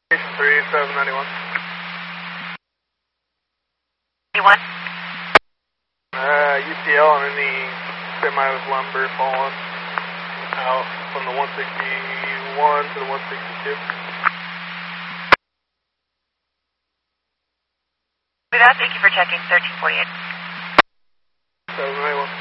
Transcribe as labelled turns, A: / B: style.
A: 3791.
B: 91?
A: UPL and any semi with lumber falling out from the 161 to the 162.
B: Thank you for checking 1348.
A: 791.